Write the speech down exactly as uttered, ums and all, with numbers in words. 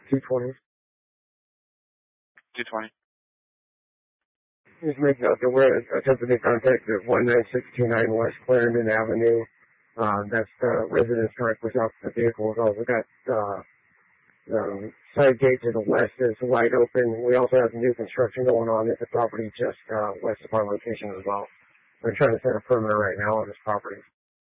two twenty. two twenty. Just make note that we're attempting to contact at one nine six two nine West Clarendon Avenue. Uh, that's the residence directly south of the vehicle. We also got uh, the side gate to the west is wide open. We also have new construction going on at the property just uh, west of our location as well. We're trying to set a perimeter right now on this property.